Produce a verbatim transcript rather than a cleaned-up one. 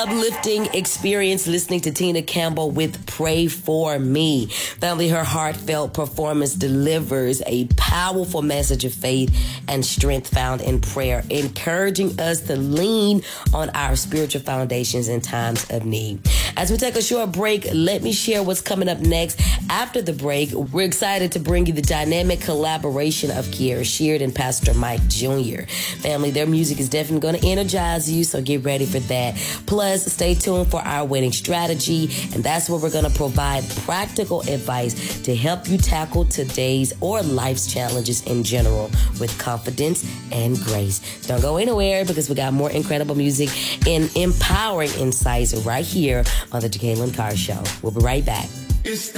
uplifting experience listening to Tina Campbell with Pray For Me. Family, her heartfelt performance delivers a powerful message of faith and strength found in prayer, encouraging us to lean on our spiritual foundations in times of need. As we take a short break, let me share what's coming up next. After the break, we're excited to bring you the dynamic collaboration of Kierra Sheard and Pastor Mike Junior Family, their music is definitely going to energize you, so get ready for that. Plus, stay tuned for our winning strategy, and that's where we're going to provide practical advice to help you tackle today's or life's challenges in general with confidence and grace. Don't go anywhere, because we got more incredible music and empowering insights right here on the Jacqueline Carr Show. We'll be right back. It's